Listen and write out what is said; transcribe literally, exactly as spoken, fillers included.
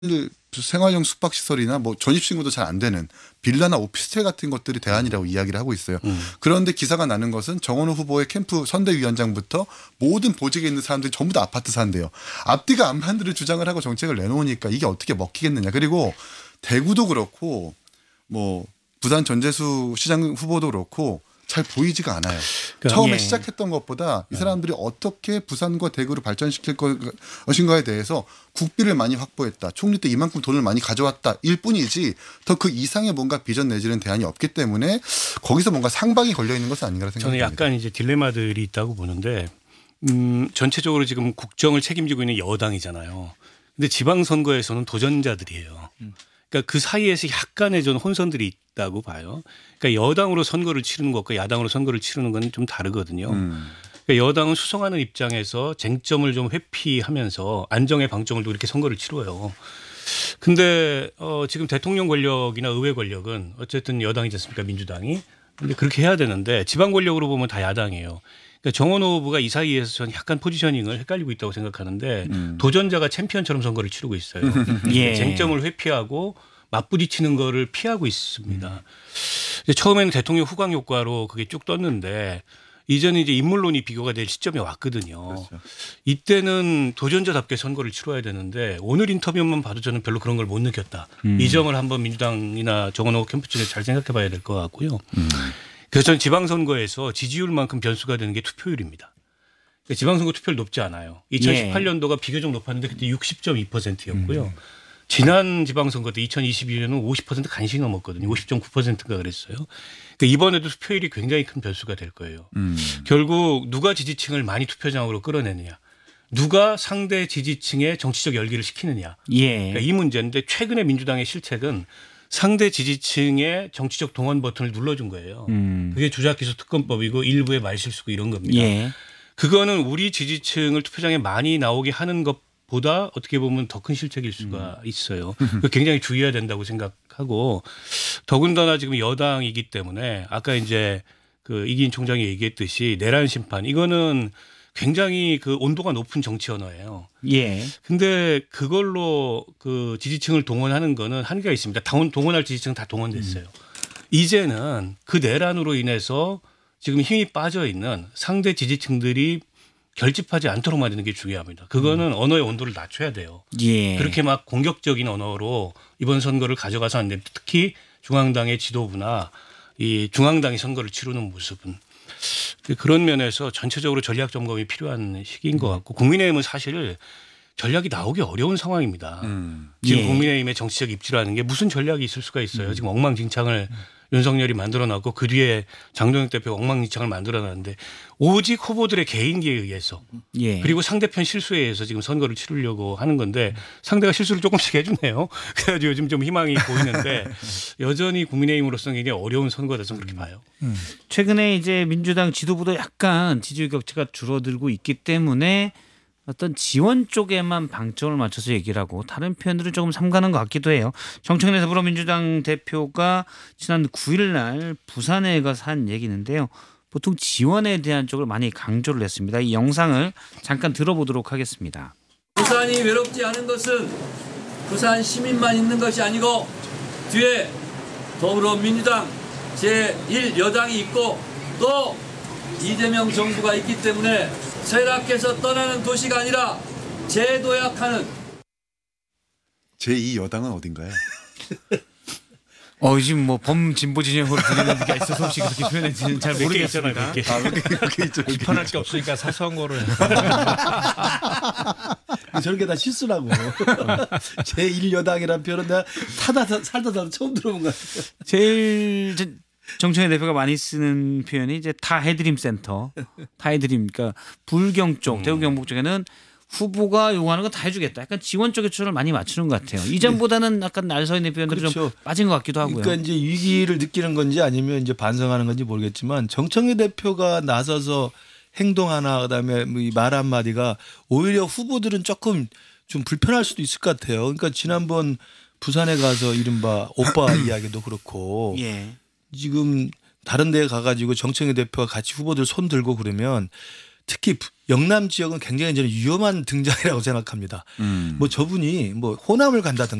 생활용 숙박시설이나 뭐 전입신고도 잘 안 되는 빌라나 오피스텔 같은 것들이 대안이라고 이야기를 하고 있어요. 음. 그런데 기사가 나는 것은 정원호 후보의 캠프 선대위원장부터 모든 보직에 있는 사람들이 전부 다 아파트 산대요. 앞뒤가 안 맞는 주장을 하고 정책을 내놓으니까 이게 어떻게 먹히겠느냐. 그리고 대구도 그렇고 뭐 부산 전재수 시장 후보도 그렇고 잘 보이지가 않아요. 그러니까 처음에 예. 시작했던 것보다 이 사람들이 어떻게 부산과 대구를 발전시킬 것인가에 대해서 국비를 많이 확보했다. 총리 때 이만큼 돈을 많이 가져왔다. 일 뿐이지 더 그 이상의 뭔가 비전 내지는 대안이 없기 때문에 거기서 뭔가 상박이 걸려 있는 것은 아닌가 생각합니다. 저는 약간 이제 딜레마들이 있다고 보는데 음, 전체적으로 지금 국정을 책임지고 있는 여당이잖아요. 근데 지방선거에서는 도전자들이에요. 음. 그러니까 그 사이에서 약간의 좀 혼선들이 있다고 봐요. 그러니까 여당으로 선거를 치르는 것과 야당으로 선거를 치르는 건 좀 다르거든요. 음. 그러니까 여당은 수성하는 입장에서 쟁점을 좀 회피하면서 안정의 방점을 두고 이렇게 선거를 치러요. 근데 어 지금 대통령 권력이나 의회 권력은 어쨌든 여당이지 않습니까? 민주당이. 근데 그렇게 해야 되는데 지방 권력으로 보면 다 야당이에요. 그러니까 정원호 후보가 이 사이에서 저는 약간 포지셔닝을 헷갈리고 있다고 생각하는데 음. 도전자가 챔피언처럼 선거를 치르고 있어요. 예. 쟁점을 회피하고 맞부딪히는 거를 피하고 있습니다. 음. 처음에는 대통령 후광 효과로 그게 쭉 떴는데 이제는 이제 인물론이 비교가 될 시점이 왔거든요. 그렇죠. 이때는 도전자답게 선거를 치러야 되는데 오늘 인터뷰만 봐도 저는 별로 그런 걸 못 느꼈다. 음. 이 점을 한번 민주당이나 정원호 캠프 측에 잘 생각해 봐야 될 것 같고요. 음. 그래서 저는 지방선거에서 지지율만큼 변수가 되는 게 투표율입니다. 그러니까 지방선거 투표율 높지 않아요. 이천십팔 년도가 비교적 높았는데 그때 육십 점 이 퍼센트였고요. 음. 지난 지방선거 때 이천이십이 년은 오십 퍼센트 간신히 넘었거든요. 오십 점 구 퍼센트가 그랬어요. 그러니까 이번에도 투표율이 굉장히 큰 변수가 될 거예요. 음. 결국 누가 지지층을 많이 투표장으로 끌어내느냐. 누가 상대 지지층의 정치적 열기를 시키느냐. 예. 그러니까 이 문제인데 최근에 민주당의 실책은 상대 지지층의 정치적 동원 버튼을 눌러준 거예요. 음. 그게 조작기소 특검법이고 일부의 말실수고 이런 겁니다. 예. 그거는 우리 지지층을 투표장에 많이 나오게 하는 것보다 어떻게 보면 더 큰 실책일 수가 음. 있어요. 굉장히 주의해야 된다고 생각하고 더군다나 지금 여당이기 때문에 아까 이제 그 이기인 총장이 얘기했듯이 내란 심판 이거는 굉장히 그 온도가 높은 정치 언어예요. 예. 근데 그걸로 그 지지층을 동원하는 거는 한계가 있습니다. 동원할 지지층 다 동원됐어요. 음. 이제는 그 내란으로 인해서 지금 힘이 빠져 있는 상대 지지층들이 결집하지 않도록 만드는 게 중요합니다. 그거는 음. 언어의 온도를 낮춰야 돼요. 예. 그렇게 막 공격적인 언어로 이번 선거를 가져가서 안 됩니다. 특히 중앙당의 지도부나 이 중앙당이 선거를 치르는 모습은. 그런 면에서 전체적으로 전략 점검이 필요한 시기인 것 같고 국민의힘은 사실 전략이 나오기 어려운 상황입니다. 음. 지금 예. 국민의힘의 정치적 입지라는 게 무슨 전략이 있을 수가 있어요. 음. 지금 엉망진창을 음. 윤석열이 만들어놨고 그 뒤에 장동혁 대표가 엉망진창을 만들어놨는데 오직 후보들의 개인기에 의해서 예. 그리고 상대편 실수에 의해서 지금 선거를 치르려고 하는 건데 상대가 실수를 조금씩 해주네요. 그래가지고 요즘 좀 희망이 보이는데 여전히 국민의힘으로서는 굉장히 어려운 선거다 저는 그렇게 봐요. 음. 최근에 이제 민주당 지도부도 약간 지지율 격차가 줄어들고 있기 때문에 어떤 지원 쪽에만 방점을 맞춰서 얘기를 하고 다른 표현들은 조금 삼가는 것 같기도 해요. 정청래 더불어민주당 대표가 지난 구 일 날 부산에 가서 한 얘기인데요. 보통 지원에 대한 쪽을 많이 강조를 했습니다. 이 영상을 잠깐 들어보도록 하겠습니다. 부산이 외롭지 않은 것은 부산 시민만 있는 것이 아니고 뒤에 더불어민주당 제일 여당이 있고 또 이재명 정부가 있기 때문에 쇠락해서 떠나는 도시가 아니라 재도약하는 제이 여당은 어딘가요? 어 지금 뭐 범진보 진영으로 들리는 데가 있어서 혹시 그렇게 표현했는지는 잘 모르겠습니다. 아, 그렇게 있죠. 비판할 게 없으니까 사소한 거를 저렇게 다 실수라고. 제일 여당이라는 표현은 내가 타다 살다 살다 처음 들어본 것 같아요. 제일 정청래 대표가 많이 쓰는 표현이 이제 타해드림 센터, 타해드림, 그러니까 불경 쪽, 음. 대구 경북 쪽에는 후보가 요구하는 거 다 해주겠다. 약간 지원 쪽에 초점을 많이 맞추는 것 같아요. 이전보다는 약간 날 서 있는 표현들이 그렇죠. 좀 빠진 것 같기도 하고요. 그러니까 이제 위기를 느끼는 건지 아니면 이제 반성하는 건지 모르겠지만 정청래 대표가 나서서 행동 하나 그다음에 말 한마디가 오히려 후보들은 조금 좀 불편할 수도 있을 것 같아요. 그러니까 지난번 부산에 가서 이른바 오빠 이야기도 그렇고 예. 지금 다른 데에 가가지고 정청래 대표가 같이 후보들 손 들고 그러면 특히 영남 지역은 굉장히 저는 위험한 등장이라고 생각합니다. 음. 뭐 저분이 뭐 호남을 간다든가